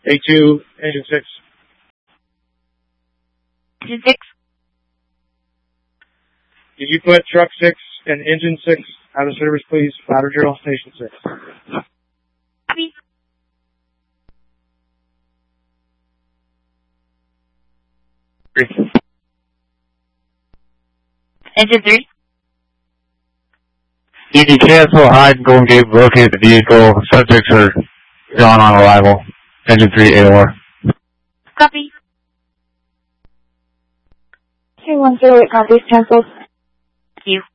A2, engine 6. Engine 6. Can you put truck 6 and engine 6 out of service, please? Ladder drill, station 6. Copy. Engine 3. You can cancel, hide, and go and locate the vehicle. Subjects are gone on arrival. Engine 3 AOR. Copy. 3108 copies, cancelled. Thank you.